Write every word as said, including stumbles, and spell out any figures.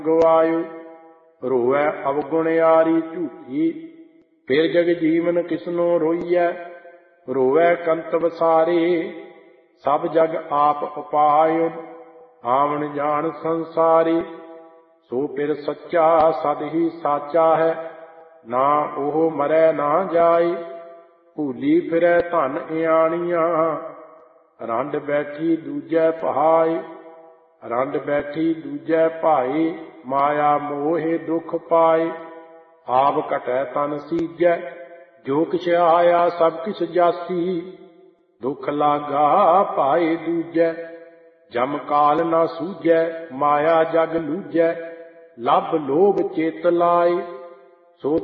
ਗਵਾਇਓ। ਰੋਵੈ ਅਵਗੁਣਿਆਰੀ ਝੂਠੀ, ਫਿਰ ਜਗ ਜੀਵਨ ਕਿਸਨੋ ਰੋਈਐ। ਰੋਵੈ ਕੰਤ ਵਸਾਰੇ, ਸਭ ਜਗ ਆਪ ਉਪਾਇਓ। ਆਵਣ ਜਾਣ ਸੰਸਾਰੀ, ਸੋ ਫਿਰ ਸੱਚਾ ਸਦ ਹੀ ਸਾਚਾ ਹੈ। ਨਾ ਉਹ ਮਰੈ ਨਾ ਜਾਏ, ਭੂਲੀ ਫਿਰੈ ਧਨ ਇਆਣੀਆਂ। ਰੰਡ ਬੈਠੀ ਦੂਜੈ ਭਾਏ, ਰੰਡ ਬੈਠੀ ਦੂਜੈ ਭਾਏ। ਮਾਇਆ ਮੋਹਿ ਦੁਖ ਪਾਏ, ਆਪ ਘਟੈ ਤਨ ਸੀਜੈ। ਜੋ ਕਿਛ ਆਇਆ ਸਭ ਕਿਛ ਜਾਸੀ, ਦੁਖ ਲਾਗਾ ਪਾਏ ਦੂਜੈ। ਜਮ ਕਾਲ ਨਾ ਸੂਝੈ, ਮਾਇਆ ਜਗ ਲੂਝੈ। ਲੱਭ ਲੋਭ ਚਿਤ ਲਾਏ, ਸੋ